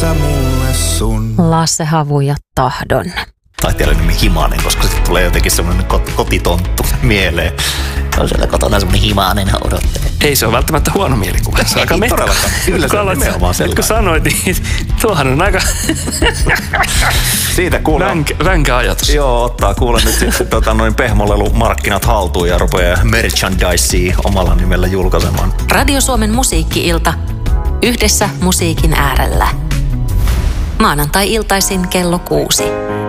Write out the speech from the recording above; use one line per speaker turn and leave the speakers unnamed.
sä mulle sun.
Lasse Havu ja Tahdon.
Taiteilijan Himanen, koska sitten tulee jotenkin semmoinen kotitonttu mieleen. On siellä kotona semmoinen Himanen odottelee.
Ei se ole välttämättä huono mielikuva. Se on aika
Ei todellakaan. Kyllä se on nimenomaan sellainen.
Kun sanoit, niin tuohan on aika
siitä kuulee.
vänkä ajatus.
Joo, ottaa kuule nyt sitten pehmolelumarkkinat haltuun ja rupeaa merchandisea omalla nimellä julkaisemaan.
Radio Suomen musiikki-ilta. Yhdessä musiikin äärellä. Maanantai-iltaisin kello 6.